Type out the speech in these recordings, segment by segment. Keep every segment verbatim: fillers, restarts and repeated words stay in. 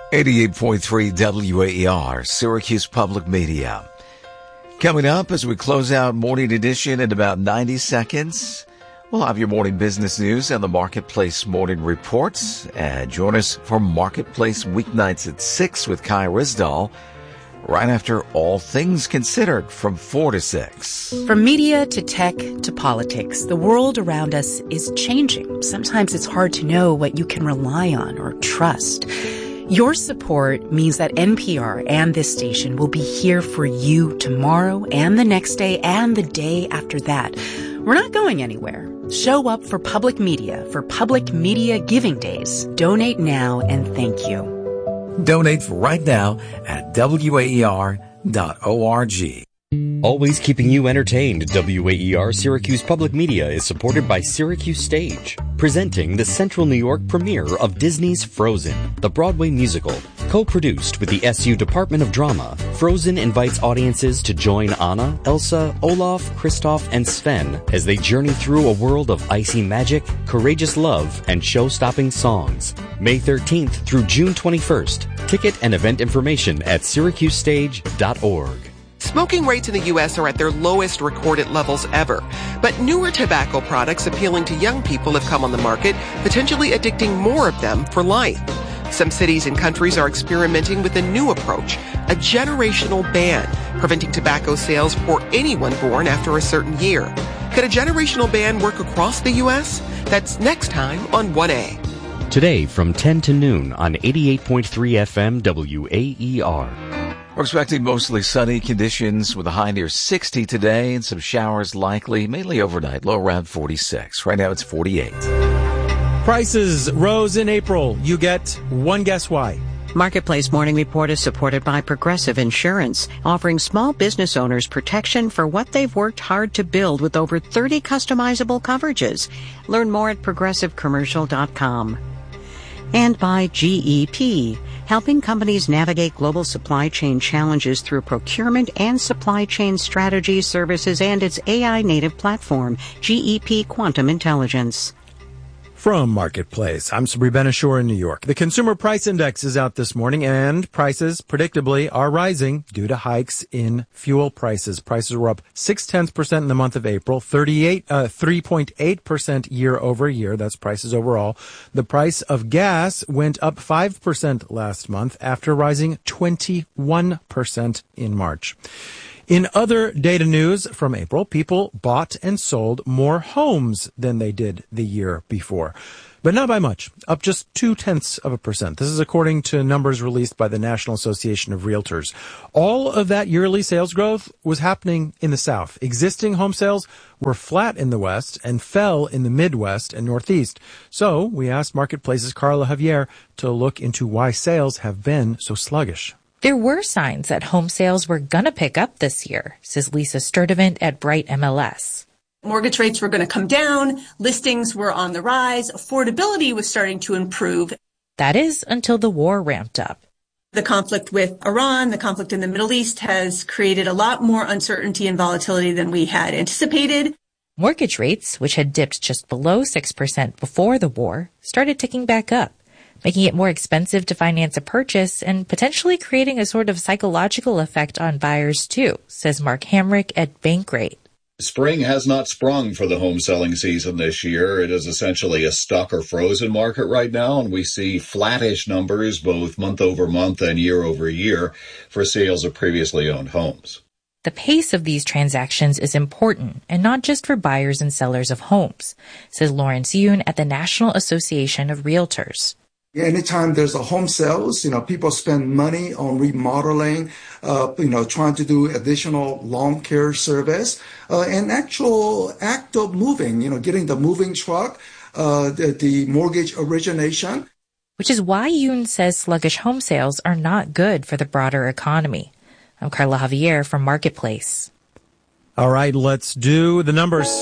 eighty-eight point three W A E R, Syracuse Public Media. Coming up as we close out Morning Edition in about ninety seconds, we'll have your morning business news and the Marketplace Morning Reports. And join us for Marketplace weeknights at six with Kai Risdall, right after All Things Considered from four to six. From media to tech to politics, the world around us is changing. Sometimes it's hard to know what you can rely on or trust. Your support means that N P R and this station will be here for you tomorrow and the next day and the day after that. We're not going anywhere. Show up for public media for Public Media Giving Days. Donate now and thank you. Donate right now at W A E R dot org. Always keeping you entertained, W A E R Syracuse Public Media is supported by Syracuse Stage, presenting the Central New York premiere of Disney's Frozen, the Broadway musical. Co-produced with the S U Department of Drama, Frozen invites audiences to join Anna, Elsa, Olaf, Kristoff, and Sven as they journey through a world of icy magic, courageous love, and show-stopping songs. May thirteenth through June twenty-first. Ticket and event information at syracuse stage dot org. Smoking rates in the U S are at their lowest recorded levels ever. But newer tobacco products appealing to young people have come on the market, potentially addicting more of them for life. Some cities and countries are experimenting with a new approach, a generational ban, preventing tobacco sales for anyone born after a certain year. Could a generational ban work across the U S? That's next time on one A. Today from ten to noon on eighty-eight point three F M W A E R. We're expecting mostly sunny conditions with a high near sixty today and some showers likely, mainly overnight, low around forty-six. Right now it's forty-eight. Prices rose in April. You get one guess why. Marketplace Morning Report is supported by Progressive Insurance, offering small business owners protection for what they've worked hard to build with over thirty customizable coverages. Learn more at progressive commercial dot com. And by G E P, helping companies navigate global supply chain challenges through procurement and supply chain strategy services and its A I-native platform, G E P Quantum Intelligence. From Marketplace, I'm Sabri Ben-Achour in New York. The Consumer Price Index is out this morning, and prices, predictably, are rising due to hikes in fuel prices. Prices were up six-tenths percent in the month of April, thirty-eight, uh, three point eight percent year over year. That's prices overall. The price of gas went up five percent last month after rising twenty-one percent in March. In other data news from April, people bought and sold more homes than they did the year before. But not by much, up just two-tenths of a percent. This is according to numbers released by the National Association of Realtors. All of that yearly sales growth was happening in the South. Existing home sales were flat in the West and fell in the Midwest and Northeast. So we asked Marketplace's Carla Javier to look into why sales have been so sluggish. There were signs that home sales were going to pick up this year, says Lisa Sturdivant at Bright M L S. Mortgage rates were going to come down, listings were on the rise, affordability was starting to improve. That is until the war ramped up. The conflict with Iran, the conflict in the Middle East has created a lot more uncertainty and volatility than we had anticipated. Mortgage rates, which had dipped just below six percent before the war, started ticking back up, making it more expensive to finance a purchase and potentially creating a sort of psychological effect on buyers too, says Mark Hamrick at Bankrate. Spring has not sprung for the home selling season this year. It is essentially a stuck or frozen market right now, and we see flattish numbers both month over month and year over year for sales of previously owned homes. The pace of these transactions is important, and not just for buyers and sellers of homes, says Lawrence Yoon at the National Association of Realtors. Anytime there's a home sales, you know, people spend money on remodeling, uh, you know, trying to do additional lawn care service, uh, and actual act of moving, you know, getting the moving truck, uh, the, the mortgage origination. Which is why Yoon says sluggish home sales are not good for the broader economy. I'm Carla Javier from Marketplace. All right, let's do the numbers.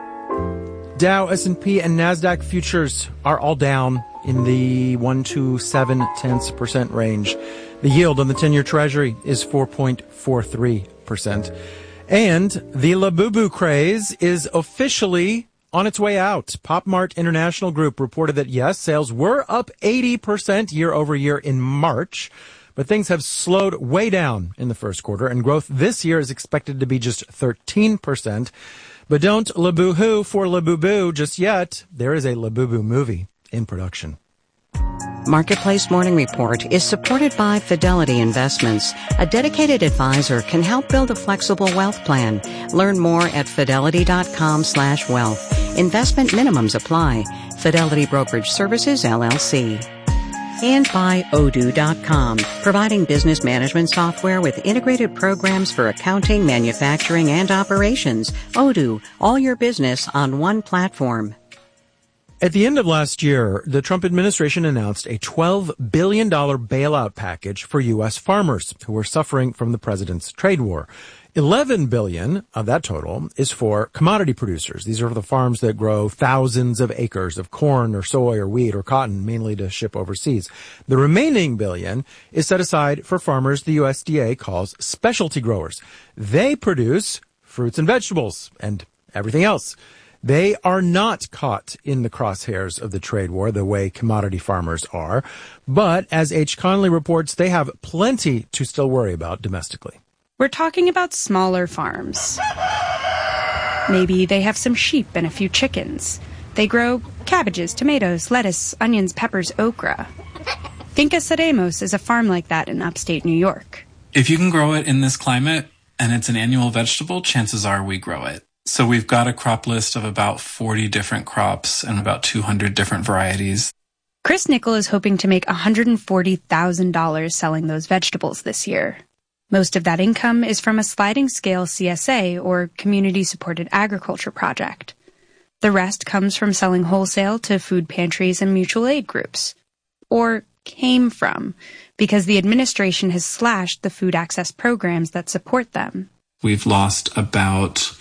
Dow, S and P, and NASDAQ futures are all down in the one to seven tenths percent range. The yield on the ten-year Treasury is four point four three percent. And the Labubu craze is officially on its way out. Pop Mart International Group reported that, yes, sales were up eighty percent year over year in March, but things have slowed way down in the first quarter, and growth this year is expected to be just thirteen percent. But don't Labubu for Labubu just yet. There is a Labubu movie in production. Marketplace Morning Report is supported by Fidelity Investments. A dedicated advisor can help build a flexible wealth plan. Learn more at fidelity.com slash wealth. Investment minimums apply. Fidelity Brokerage Services, L L C. And by Odoo dot com, providing business management software with integrated programs for accounting, manufacturing, and operations. Odoo, all your business on one platform. At the end of last year, the Trump administration announced a twelve billion dollars bailout package for U S farmers who are suffering from the president's trade war. eleven billion dollars of that total is for commodity producers. These are the farms that grow thousands of acres of corn or soy or wheat or cotton, mainly to ship overseas. The remaining billion is set aside for farmers the U S D A calls specialty growers. They produce fruits and vegetables and everything else. They are not caught in the crosshairs of the trade war the way commodity farmers are. But as H. Conley reports, they have plenty to still worry about domestically. We're talking about smaller farms. Maybe they have some sheep and a few chickens. They grow cabbages, tomatoes, lettuce, onions, peppers, okra. Finca Ceremos is a farm like that in upstate New York. If you can grow it in this climate and it's an annual vegetable, chances are we grow it. So we've got a crop list of about forty different crops and about two hundred different varieties. Chris Nickel is hoping to make one hundred forty thousand dollars selling those vegetables this year. Most of that income is from a sliding scale C S A, or Community Supported Agriculture project. The rest comes from selling wholesale to food pantries and mutual aid groups. Or came from, because the administration has slashed the food access programs that support them. We've lost about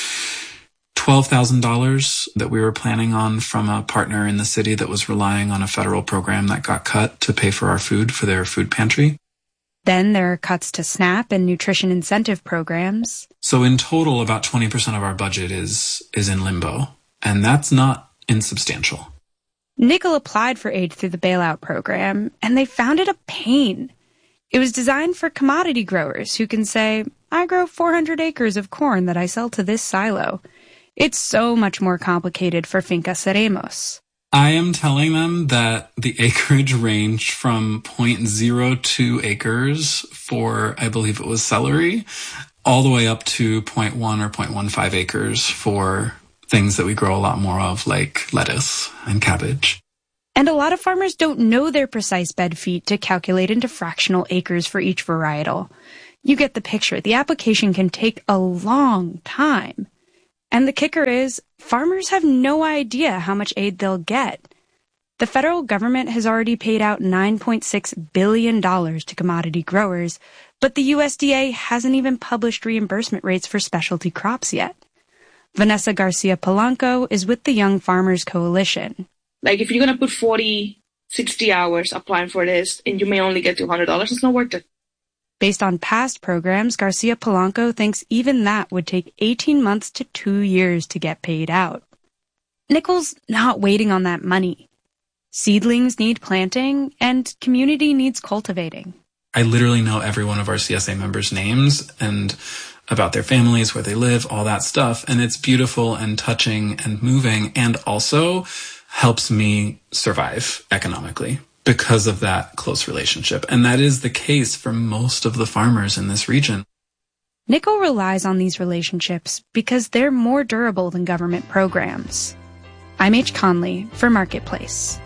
twelve thousand dollars that we were planning on from a partner in the city that was relying on a federal program that got cut to pay for our food for their food pantry. Then there are cuts to SNAP and nutrition incentive programs. So in total, about twenty percent of our budget is is in limbo, and that's not insubstantial. Nickel applied for aid through the bailout program, and they found it a pain. It was designed for commodity growers who can say, I grow four hundred acres of corn that I sell to this silo. It's so much more complicated for Finca Ceremos. I am telling them that the acreage ranged from zero point zero two acres for, I believe it was celery, all the way up to zero point one or zero point one five acres for things that we grow a lot more of, like lettuce and cabbage. And a lot of farmers don't know their precise bed feet to calculate into fractional acres for each varietal. You get the picture. The application can take a long time. And the kicker is, farmers have no idea how much aid they'll get. The federal government has already paid out nine point six billion dollars to commodity growers, but the U S D A hasn't even published reimbursement rates for specialty crops yet. Vanessa Garcia Polanco is with the Young Farmers Coalition. Like, if you're going to put forty, sixty hours applying for this and you may only get two hundred dollars, it's not worth it. Based on past programs, Garcia Polanco thinks even that would take eighteen months to two years to get paid out. Nickel's not waiting on that money. Seedlings need planting, and community needs cultivating. I literally know every one of our C S A members' names and about their families, where they live, all that stuff. And it's beautiful and touching and moving, and also helps me survive economically because of that close relationship. And that is the case for most of the farmers in this region. Nickel relies on these relationships because they're more durable than government programs. I'm H. Conley for Marketplace.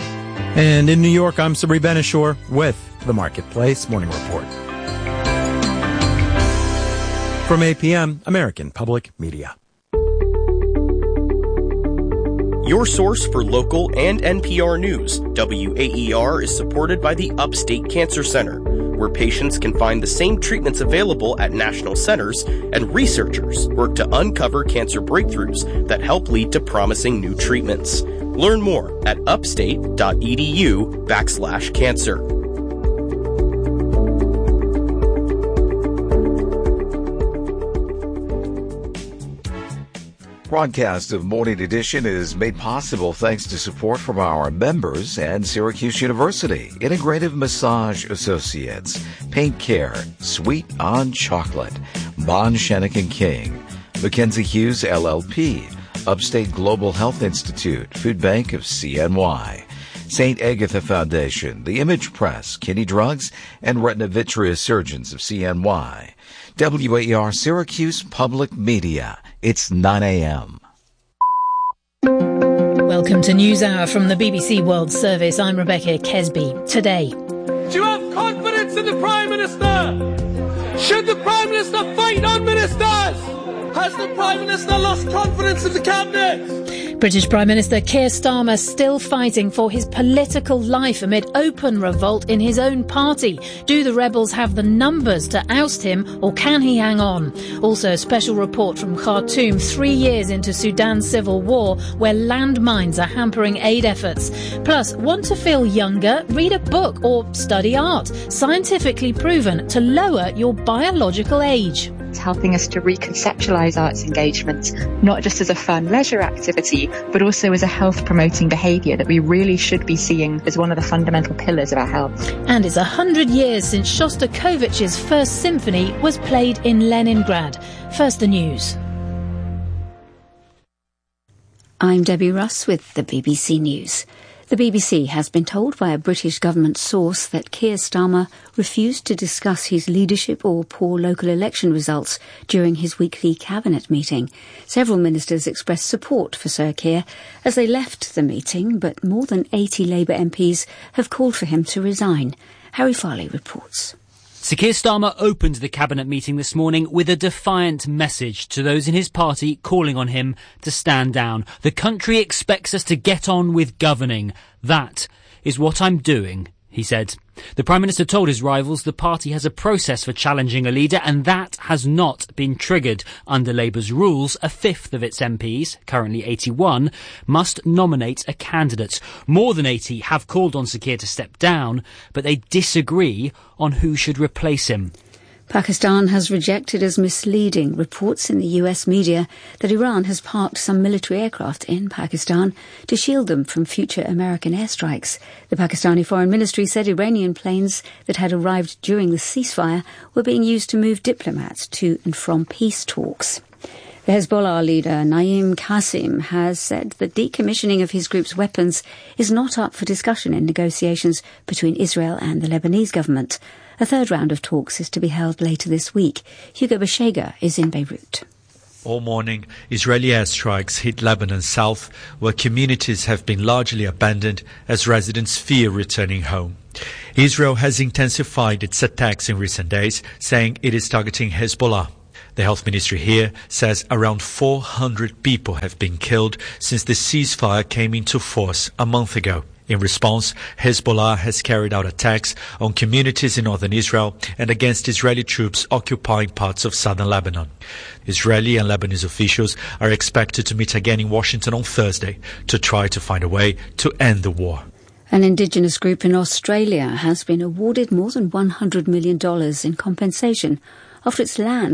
And in New York, I'm Sabri Benishore with the Marketplace Morning Report. From A P M, American Public Media. Your source for local and N P R news, W A E R is supported by the Upstate Cancer Center, where patients can find the same treatments available at national centers, and researchers work to uncover cancer breakthroughs that help lead to promising new treatments. Learn more at upstate.edu backslash cancer. broadcast of Morning Edition is made possible thanks to support from our members and Syracuse University, Integrative Massage Associates, Paint Care, Sweet on Chocolate, Bon Shannick and King, Mackenzie Hughes L L P, Upstate Global Health Institute, Food Bank of C N Y, Saint Agatha Foundation, The Image Press, Kinney Drugs, and Retina Vitreous Surgeons of C N Y. W A E R Syracuse Public Media. It's nine a.m. Welcome to News Hour from the B B C World Service. I'm Rebecca Kesby. Today. Do you have confidence in the Prime Minister? Should the Prime Minister fight on ministers? Has the Prime Minister lost confidence in the Cabinet? British Prime Minister Keir Starmer still fighting for his political life amid open revolt in his own party. Do the rebels have the numbers to oust him, or can he hang on? Also, a special report from Khartoum, three years into Sudan's civil war, where landmines are hampering aid efforts. Plus, want to feel younger? Read a book or study art. Scientifically proven to lower your biological age. It's helping us to reconceptualise arts engagement, not just as a fun leisure activity, but also as a health-promoting behaviour that we really should be seeing as one of the fundamental pillars of our health. And it's a hundred years since Shostakovich's first symphony was played in Leningrad. First, the news. I'm Debbie Russ with the B B C News. The B B C has been told by a British government source that Keir Starmer refused to discuss his leadership or poor local election results during his weekly cabinet meeting. Several ministers expressed support for Sir Keir as they left the meeting, but more than eighty Labour M Ps have called for him to resign. Harry Farley reports. Sir Keir Starmer opened the cabinet meeting this morning with a defiant message to those in his party calling on him to stand down. The country expects us to get on with governing. That is what I'm doing, he said. The Prime Minister told his rivals the party has a process for challenging a leader, and that has not been triggered. Under Labour's rules, a fifth of its M Ps, currently eighty-one, must nominate a candidate. More than eighty have called on Sir Keir to step down, but they disagree on who should replace him. Pakistan has rejected as misleading reports in the U S media that Iran has parked some military aircraft in Pakistan to shield them from future American airstrikes. The Pakistani Foreign Ministry said Iranian planes that had arrived during the ceasefire were being used to move diplomats to and from peace talks. The Hezbollah leader Naim Qasim has said the decommissioning of his group's weapons is not up for discussion in negotiations between Israel and the Lebanese government. A third round of talks is to be held later this week. Hugo Bashega is in Beirut. All morning, Israeli airstrikes hit Lebanon south, where communities have been largely abandoned as residents fear returning home. Israel has intensified its attacks in recent days, saying it is targeting Hezbollah. The health ministry here says around four hundred people have been killed since the ceasefire came into force a month ago. In response, Hezbollah has carried out attacks on communities in northern Israel and against Israeli troops occupying parts of southern Lebanon. Israeli and Lebanese officials are expected to meet again in Washington on Thursday to try to find a way to end the war. An indigenous group in Australia has been awarded more than one hundred million dollars in compensation after its land